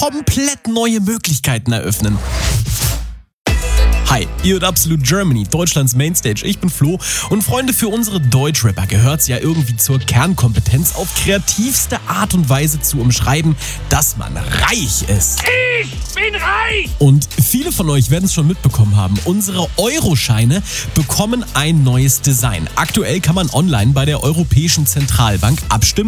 komplett neue Möglichkeiten eröffnen. Hi, ihr hört Absolute Germany, Deutschlands Mainstage. Ich bin Flo und Freunde, für unsere Deutschrapper gehört es ja irgendwie zur Kernkompetenz, auf kreativste Art und Weise zu umschreiben, dass man reich ist. Ich bin reich! Und viele von euch werden es schon mitbekommen haben, unsere Euroscheine bekommen ein neues Design. Aktuell kann man online bei der Europäischen Zentralbank abstimmen,